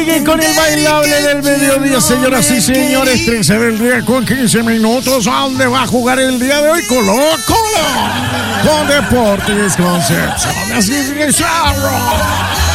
Sigue con el bailable del mediodía, señoras y señores. 13 del día con 15 minutos. ¿A dónde va a jugar el día de hoy? Colo con Deportes Concepción. Así que